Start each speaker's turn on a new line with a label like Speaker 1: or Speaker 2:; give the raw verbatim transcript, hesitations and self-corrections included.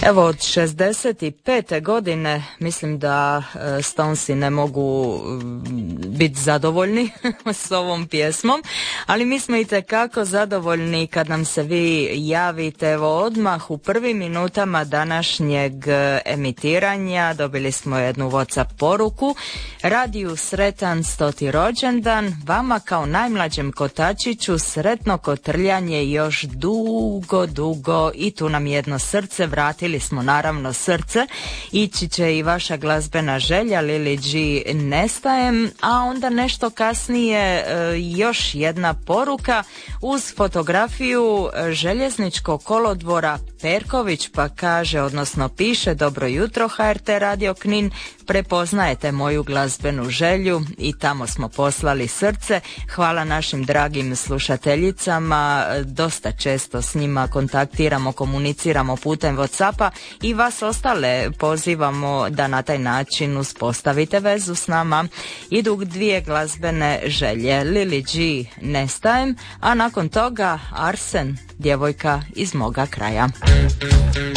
Speaker 1: Evo, od šezdeset pete godine mislim da Stonesi ne mogu biti zadovoljni s ovom pjesmom, ali mi smo itekako zadovoljni kad nam se vi javite. Evo, odmah u prvim minutama današnjeg emitiranja dobili smo jednu WhatsApp poruku. Radiju sretan stoti rođendan, vama kao najmlađem kotačiću sretno kotrljanje još dugo, dugo, i tu nam jedno srce, vratili smo naravno srce. Ići će i vaša glazbena želja, Lili G, nestajem, a onda nešto kasnije još jedna poruka uz fotografiju željezničkog kolodvora Perković, pa kaže, odnosno piše: dobro jutro H R T Radio Knin, prepoznajete moju glazbenu želju, i tamo smo poslali srce. Hvala našim dragim slušateljicama, dosta često s njima kontaktiramo, komuniciramo putem WhatsAppa, i vas ostale pozivamo da na taj način uspostavite vezu s nama. Idu dvije glazbene želje, Lili G, nestajem, a nakon toga Arsen, djevojka iz moga kraja.